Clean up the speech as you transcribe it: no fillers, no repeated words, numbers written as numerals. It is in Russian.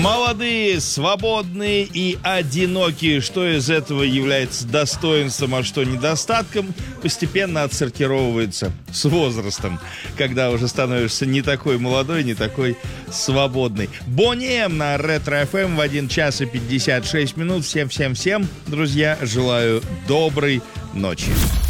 Молодые, свободные и одинокие. Что из этого является достоинством, а что недостатком, постепенно отсортировывается с возрастом, когда уже становишься не такой молодой, не такой свободный. Boney M на Ретро FM в 1 час и 56 минут. Всем, друзья, желаю доброй ночи.